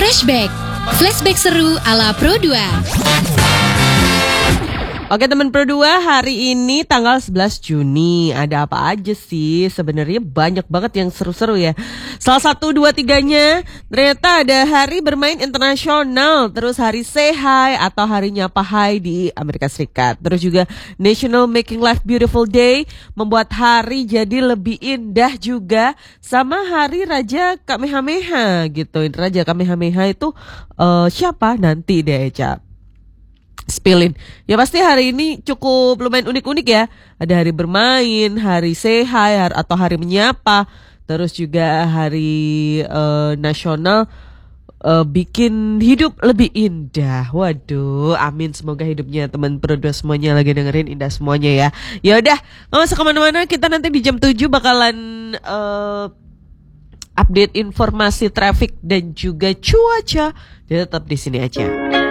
Flashback. Flashback seru ala Pro 2. Oke teman Pro 2, hari ini tanggal 11 Juni. Ada apa aja sih? Sebenarnya banyak banget yang seru-seru ya. Salah satu, dua, tiganya ternyata ada hari bermain internasional, terus hari Say Hi atau hari nyapa hai di Amerika Serikat. Terus juga National Making Life Beautiful Day, membuat hari jadi lebih indah juga. Sama hari Raja Kamehameha gitu. Raja Kamehameha itu siapa? Nanti deh Eca spillin. Ya pasti hari ini cukup lumayan unik-unik ya. Ada hari bermain, hari say hi, atau hari menyapa. Terus juga hari nasional bikin hidup lebih indah. Waduh, amin, semoga hidupnya teman Pro 2 semuanya lagi dengerin indah semuanya ya. Ya udah, nggak usah kemana-mana. Kita nanti di jam 7 bakalan update informasi traffic dan juga cuaca. Jadi tetap di sini aja.